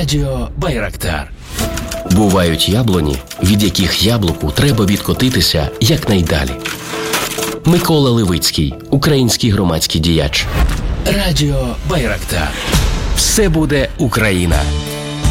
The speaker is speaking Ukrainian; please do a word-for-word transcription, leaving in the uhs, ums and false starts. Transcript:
Радіо Байрактар. Бувають яблуні, від яких яблуку треба відкотитися якнайдалі. Микола Левицький, український громадський діяч. Радіо Байрактар. Все буде Україна.